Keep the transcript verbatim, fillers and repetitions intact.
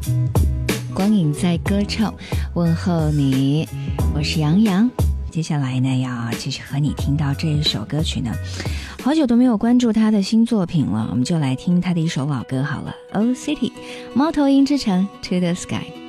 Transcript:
光影在歌唱，问候你，我是杨洋。接下来呢，要继续和你听到这一首歌曲呢，好久都没有关注他的新作品了，我们就来听他的一首老歌好了。 Old City 猫头鹰之城 To the Sky。